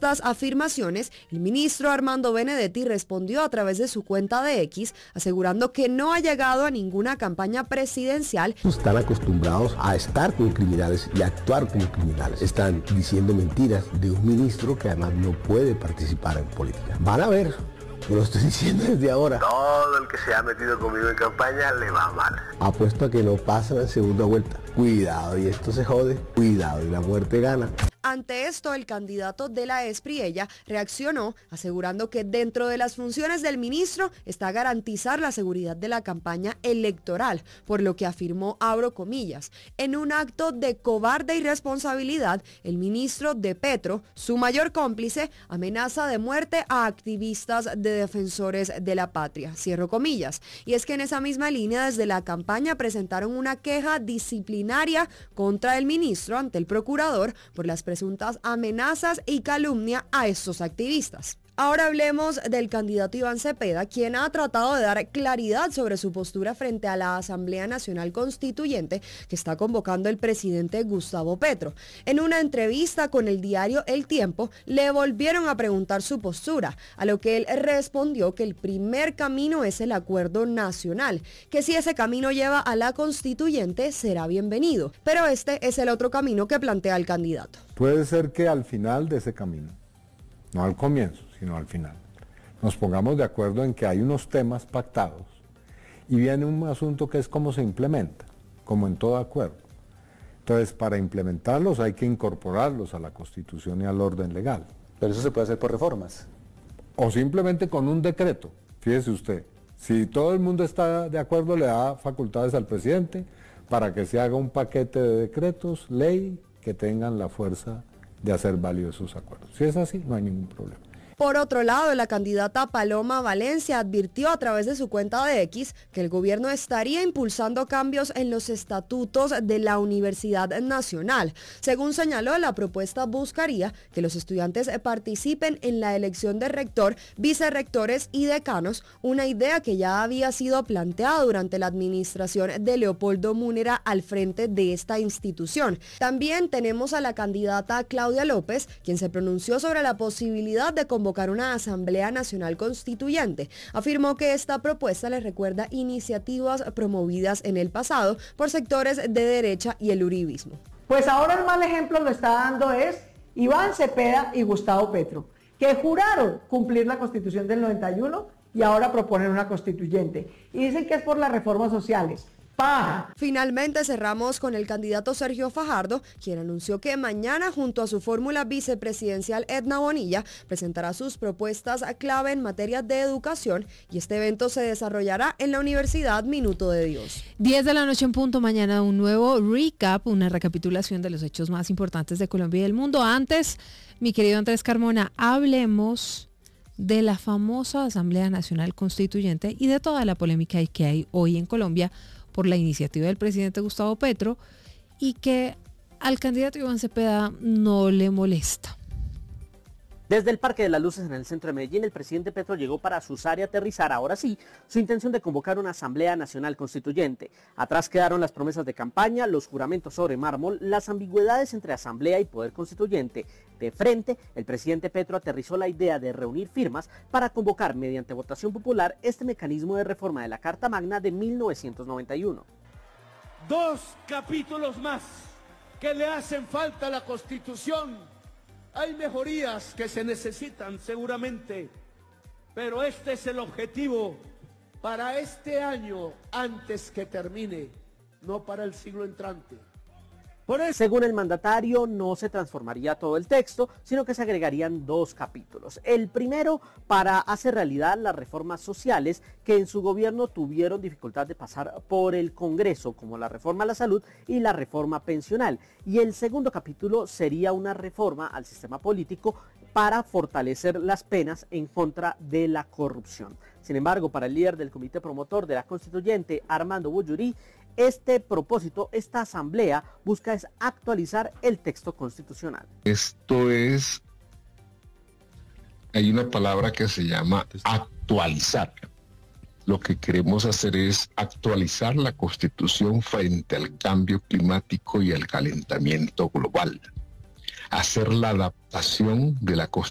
estas afirmaciones, el ministro Armando Benedetti respondió a través de su cuenta de X, asegurando que no ha llegado a ninguna campaña presidencial. Están acostumbrados a estar con criminales y a actuar como criminales. Están diciendo mentiras de un ministro que además no puede participar en política. Van a ver, yo lo estoy diciendo desde ahora. Todo el que se ha metido conmigo en campaña le va mal. Apuesto a que no pasan en segunda vuelta. Cuidado, y esto se jode. Cuidado, y la muerte gana. Ante esto, el candidato de la Espriella reaccionó asegurando que dentro de las funciones del ministro está garantizar la seguridad de la campaña electoral, por lo que afirmó, abro comillas, en un acto de cobarde irresponsabilidad, el ministro de Petro, su mayor cómplice, amenaza de muerte a activistas de defensores de la patria, cierro comillas. Y es que en esa misma línea, desde la campaña presentaron una queja disciplinaria contra el ministro ante el procurador por las presuntas amenazas y calumnia a estos activistas. Ahora hablemos del candidato Iván Cepeda, quien ha tratado de dar claridad sobre su postura frente a la Asamblea Nacional Constituyente que está convocando el presidente Gustavo Petro. En una entrevista con el diario El Tiempo, le volvieron a preguntar su postura, a lo que él respondió que el primer camino es el acuerdo nacional, que si ese camino lleva a la Constituyente será bienvenido, pero este es el otro camino que plantea el candidato. Puede ser que al final de ese camino, no al comienzo, sino al final, nos pongamos de acuerdo en que hay unos temas pactados y viene un asunto que es cómo se implementa, como en todo acuerdo. Entonces, para implementarlos hay que incorporarlos a la Constitución y al orden legal. Pero eso se puede hacer por reformas. O simplemente con un decreto. Fíjese usted, si todo el mundo está de acuerdo, le da facultades al presidente para que se haga un paquete de decretos, ley, que tengan la fuerza de hacer válidos esos acuerdos. Si es así, no hay ningún problema. Por otro lado, la candidata Paloma Valencia advirtió a través de su cuenta de X que el gobierno estaría impulsando cambios en los estatutos de la Universidad Nacional. Según señaló, la propuesta buscaría que los estudiantes participen en la elección de rector, vicerrectores y decanos, una idea que ya había sido planteada durante la administración de Leopoldo Múnera al frente de esta institución. También tenemos a la candidata Claudia López, quien se pronunció sobre la posibilidad de convocar una Asamblea Nacional Constituyente. Afirmó que esta propuesta le recuerda iniciativas promovidas en el pasado por sectores de derecha y el uribismo. Pues ahora el mal ejemplo lo está dando es Iván Cepeda y Gustavo Petro, que juraron cumplir la Constitución del 91 y ahora proponen una constituyente. Y dicen que es por las reformas sociales. Paja. Finalmente cerramos con el candidato Sergio Fajardo, quien anunció que mañana junto a su fórmula vicepresidencial Edna Bonilla presentará sus propuestas clave en materia de educación y este evento se desarrollará en la Universidad Minuto de Dios. 10 de la noche en punto, mañana un nuevo recap, una recapitulación de los hechos más importantes de Colombia y del mundo. Antes, mi querido Andrés Carmona, hablemos de la famosa Asamblea Nacional Constituyente y de toda la polémica que hay hoy en Colombia por la iniciativa del presidente Gustavo Petro y que al candidato Iván Cepeda no le molesta. Desde el Parque de las Luces en el centro de Medellín, el presidente Petro llegó para azuzar y aterrizar, ahora sí, su intención de convocar una Asamblea Nacional Constituyente. Atrás quedaron las promesas de campaña, los juramentos sobre mármol, las ambigüedades entre Asamblea y Poder Constituyente. De frente, el presidente Petro aterrizó la idea de reunir firmas para convocar mediante votación popular este mecanismo de reforma de la Carta Magna de 1991. 2 capítulos más que le hacen falta a la Constitución. Hay mejorías que se necesitan seguramente, pero este es el objetivo para este año antes que termine, no para el siglo entrante. Según el mandatario, no se transformaría todo el texto, sino que se agregarían 2 capítulos. El primero para hacer realidad las reformas sociales que en su gobierno tuvieron dificultad de pasar por el Congreso, como la reforma a la salud y la reforma pensional. Y el segundo capítulo sería una reforma al sistema político para fortalecer las penas en contra de la corrupción. Sin embargo, para el líder del comité promotor de la Constituyente, Armando Buyurí, este propósito, esta asamblea, busca es actualizar el texto constitucional. Esto es, hay una palabra que se llama actualizar. Lo que queremos hacer es actualizar la Constitución frente al cambio climático y al calentamiento global. Hacer la adaptación de la Constitución